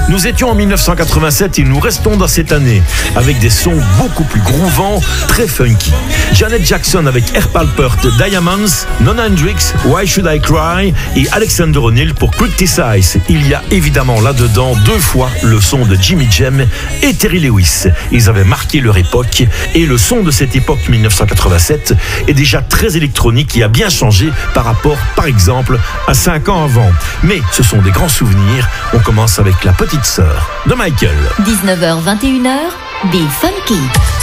Nous étions en 1987 et nous restons dans cette année avec des sons beaucoup plus groovants, très funky. Janet Jackson avec Herb Alpert, Diamonds, Nona Hendrix, Why Should I Cry et Alexander O'Neal pour Criticize. Il y a évidemment là-dedans 2 fois le son de Jimmy Jam et Terry Lewis. Ils avaient marqué leur époque et le son de cette époque 1987 est déjà très électronique et a bien changé par rapport, par exemple, à 5 ans avant. Mais ce sont des grands souvenirs. On commence avec La Petite Sœur de Michael. 19h-21h, Be Funky.